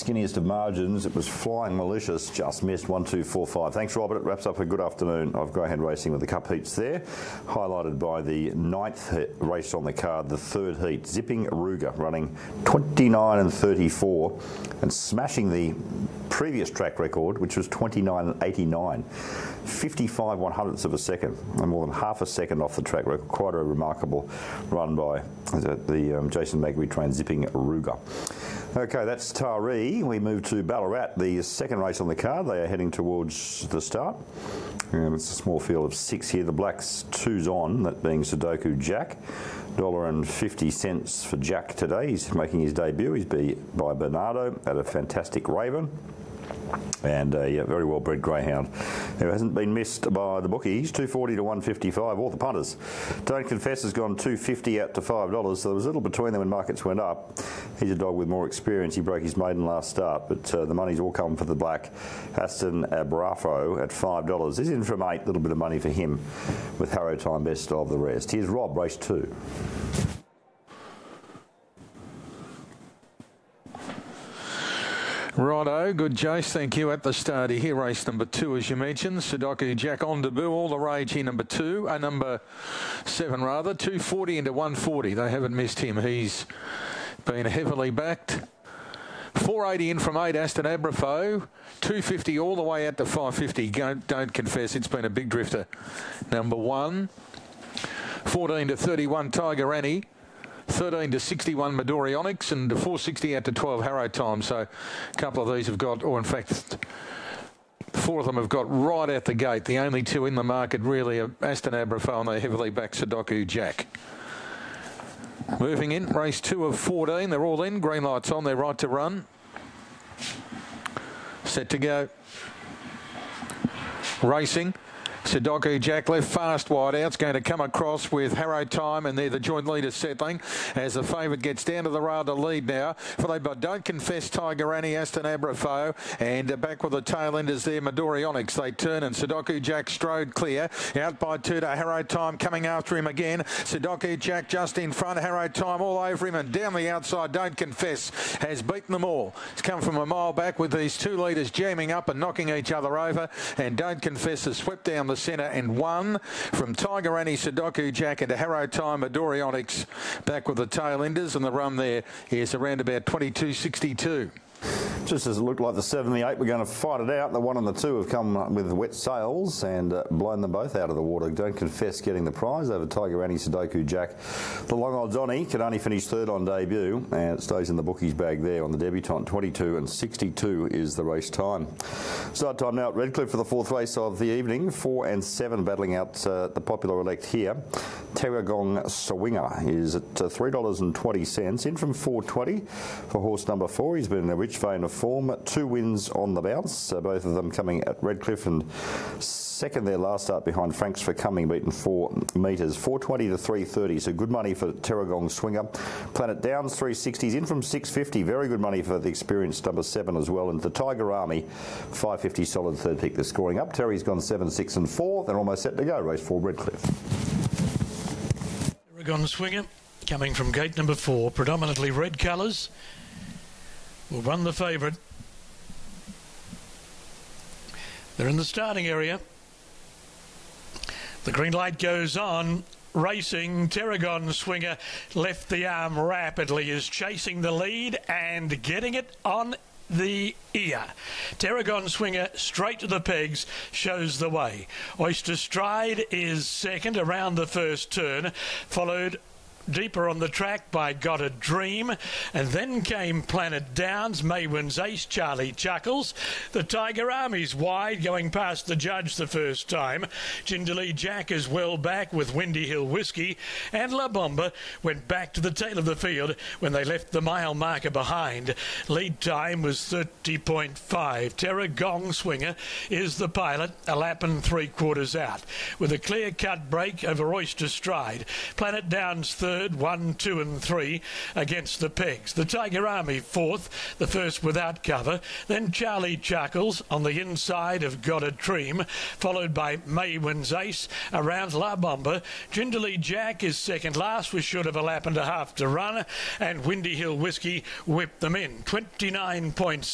skinniest of margins. It was Flying Malicious, just missed 1, 2, 4, 5. Thanks, Robert. It wraps up a good afternoon of greyhound racing with the Cup heats there, highlighted by the 9th race on the card, the 3rd heat. Zipping Ruger running 29 and 34 and smashing the previous track record, which was 29 and 89. 55 100ths of a second, and more than half a second off the track record. Quite a remarkable run by the Jason Magby trained Zipping Ruger. Okay, that's Taree. We move to Ballarat, the 2nd race on the card. They are heading towards the start. It's a small field of 6 here. The Blacks 2's on, that being Sudoku Jack. $1.50 for Jack today. He's making his debut. He's beat by Bernardo at a Fantastic Raven. And a very well-bred greyhound who hasn't been missed by the bookies. 240 to 155, all the punters. Don't Confess has gone 250 out to $5, so there was a little between them when markets went up. He's a dog with more experience. He broke his maiden last start, but the money's all come for the black. Aston Abrafo at $5. He's in from 8, a little bit of money for him with Harrow Time best of the rest. Here's Rob, race 2. Righto, good Jace, thank you. At the start here, race number 2, as you mentioned, Sudoku Jack on debut, all the rage here, number 7 rather, 240 into 140. They haven't missed him. He's been heavily backed. 480 in from 8, Aston Abrafo. 250 all the way out to 550. Don't Confess, it's been a big drifter. Number 1. 14 to 31, Tiger Annie. 13 to 61 Midori Onyx, and 460 out to 12 Harrow Time. So a couple of these have got, or in fact 4 of them have got right out the gate. The only 2 in the market really are Aston Abrafo and they heavily backed Sudoku Jack. Moving in, race 2 of 14. They're all in, green lights on, they're right to run. Set to go. Racing. Sudoku Jack left fast wide out. It's going to come across with Harrow Time, and they're the joint leaders settling as the favourite gets down to the rail to lead now. Followed by Don't Confess, Tiger Annie, Aston Abrafo, and back with the tail enders there, Midori Onyx. They turn and Sudoku Jack strode clear. Out by 2 to Harrow Time, coming after him again. Sudoku Jack just in front, Harrow Time all over him, and down the outside, Don't Confess has beaten them all. It's come from a mile back with these 2 leaders jamming up and knocking each other over, and Don't Confess has swept down the centre and won from Tiger Annie, Sudoku Jack into Harrow Time, Midori Onyx back with the tail enders, and the run there is around about 22.62. Just as it looked like the 7 and the 8 were going to fight it out, the 1 and the 2 have come with wet sails and blown them both out of the water. Don't Confess getting the prize over Tiger Annie, Sudoku Jack. The long odds Donny can only finish 3rd on debut, and it stays in the bookies bag there on the debutant. 22 and 62 is the race time. Start time now at Redcliffe for the 4th race of the evening. 4 and 7 battling out the popular elect here. Terragong Swinger is at $3.20, in from $4.20 for horse number 4. He's been in a rich vein of form, 2 wins on the bounce, both of them coming at Redcliffe, and second their last start behind Franks for Coming, beaten 4 metres, 420 to 330, so good money for Terragong Swinger. Planet Downs 360s, in from 650, very good money for the experienced number 7 as well, and the Tiger Army 550 solid 3rd pick. They're scoring up. Terry's gone 7, 6 and 4. They're almost set to go. Race 4, Redcliffe. Terragong Swinger coming from gate number 4, predominantly red colours. Will run the favourite. They're in the starting area. The green light goes on. Racing, Terragong Swinger left the arm rapidly, is chasing the lead and getting it on the ear. Terragong Swinger straight to the pegs, shows the way. Oyster Stride is second around the first turn, followed deeper on the track by Got a Dream, and then came Planet Downs, Maywin's Ace, Charlie Chuckles. The Tiger Army's wide, going past the judge the first time. Jindalee Jack is well back with Windy Hill Whiskey, and La Bomba went back to the tail of the field when they left the mile marker behind. Lead time was 30.5. Terragong Swinger is the pilot, a lap and 3/4 out, with a clear-cut break over Oyster Stride. Planet Downs third, 1, 2 and 3 against the pegs. The Tiger Army fourth, the first without cover. Then Charlie Chuckles on the inside of Got a Dream, followed by Maywin's Ace around La Bomba. Jindalee Jack is second last with short of a lap and a half to run, and Windy Hill Whiskey whipped them in. 29 points.